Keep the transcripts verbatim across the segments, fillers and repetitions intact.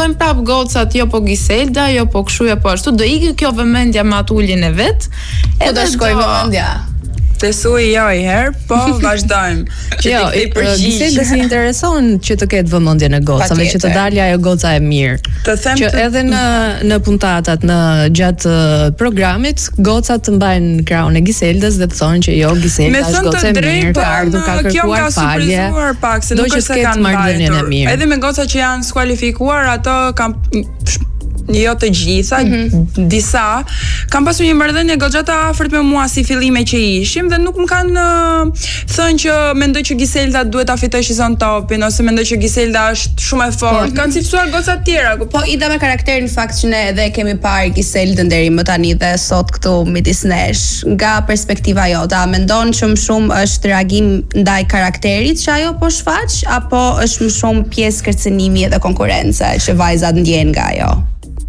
thonë prap gocat, jo po Giselda, jo po kshu, jo po ashtu, do ikë kjo vëmendja me atë uljen e vet. Ku do shkoj vëmendja? Të thuaj jo i herë, po vazhdojmë. Që jo, ti përgjigj. Giselda si intereson që të ketë vëmendje në gocave, që të dalë ajo goca e mirë. Të them që të... edhe në në puntatat, në gjatë programit, gocat të mbajnë krahun e Giseldës dhe të thonë që jo, Giselda është gocë e mirë, ka ardhur, ka kërkuar falje. Pak, se do që të ketë marrëdhënien e mirë. Edhe me goca që janë skualifikuar, ato kanë jo të gjitha, mm-hmm. disa kam pasur një marrëdhënie goxha të afërt me mua si fillime që ishim dhe nuk më kanë uh, thënë që mendoj që Giselda duhet ta fitojë shizon topin ose mendoj që Giselda është shumë e fortë. Mm-hmm. Kanë cilësuar goca të tjera. Po ida me karakterin fakt që ne edhe kemi parë Giseldën deri më tani dhe sot këtu midis nesh. Nga perspektiva jote, a mendon që më shumë është reagim ndaj karakterit që ajo po shfaq apo është më shumë pjesë kërcënimi edhe konkurrence që vajzat ndjejnë nga ajo?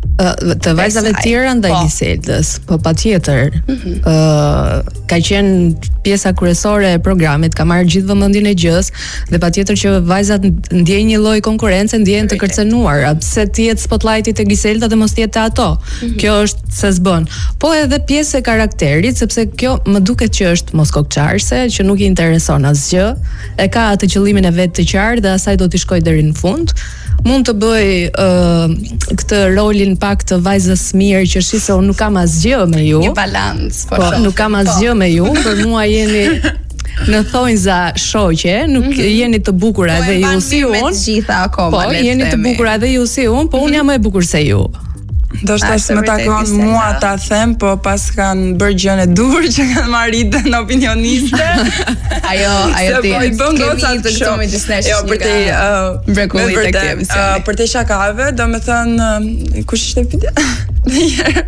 Të vajzave të tjera ndaj Giseldës, po patjetër. Mm-hmm. Ë ka qenë pjesa kryesore e programit, ka marrë gjithë vëmendjen e gjës dhe patjetër që vajzat ndjejnë një lloj konkurrence, ndjehen të kërcënuara, pse të jetë spotlighti te Giselda dhe mos të jetë te ato. Mm-hmm. Kjo është se s'bën. Po edhe pjesë e karakterit, sepse kjo më duket që është moskokçarse, që nuk i intereson asgjë, e ka atë qëllimin e vet të qartë dhe asaj do t'i shkojë deri në fund. Mund të bëj uh, këtë rolin pak të vajzës mirë që shise unë nuk kam asgjë me ju. Një balancë, po, po nuk kam asgjë me ju, për mua jeni në thonjza shoqe, nuk mm-hmm. jeni të bukura edhe ju si unë. Po, jeni të bukura edhe ju si unë, po mm-hmm. unë jam më e bukur se ju. Do shta më takon mua ta them, po pas kanë bërë gjën e dur që kanë marrë në opinioniste. ajo ajo ti. Po i bën goca të shumë disnesh. Jo, për të mrekulli tek ti emisioni. Për të shakave, domethënë kush ishte pyetja?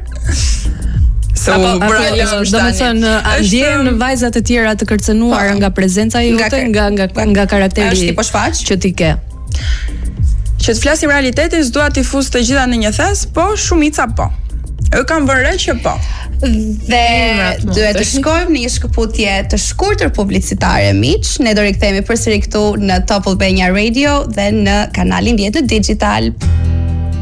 So, apo, apo, do me thënë, ndjen vajzat e tjera të kërcënuara nga prezenca jote, nga nga nga karakteri që ti ke. Që të flasim realitetin, s'dua t'i fus të gjitha në një thes, po shumica po. E kam vënë re që po. Dhe duhet të shkojmë në një shkëputje të shkurtër publicitare miq. Ne do rikthehemi përsëri këtu në Top Albania Radio dhe në kanalin Vjetër Digital.